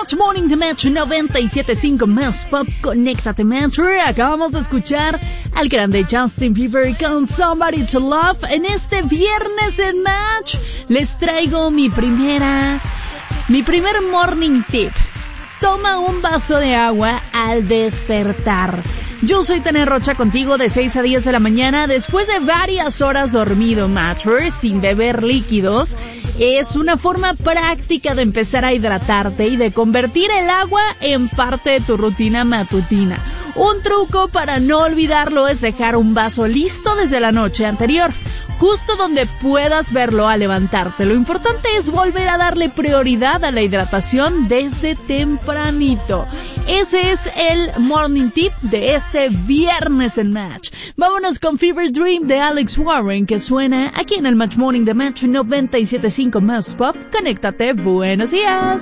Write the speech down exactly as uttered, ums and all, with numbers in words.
Match Morning de Match noventa y siete punto cinco más Pop, conéctate Match. Acabamos de escuchar al grande Justin Bieber con Somebody to Love. En este viernes en Match les traigo mi primera, mi primer morning tip. Toma un vaso de agua al despertar. Yo soy Tania Rocha contigo de seis a diez de la mañana después de varias horas dormido, Matcher, sin beber líquidos. Es una forma práctica de empezar a hidratarte y de convertir el agua en parte de tu rutina matutina. Un truco para no olvidarlo es dejar un vaso listo desde la noche anterior, justo donde puedas verlo al levantarte. Lo importante es volver a darle prioridad a la hidratación desde tempranito. Ese es el morning tip de este viernes en Match. Vámonos con Fever Dream de Alex Warren, que suena aquí en el Match Morning de Match noventa y siete punto cinco más Pop. Conéctate, buenos días.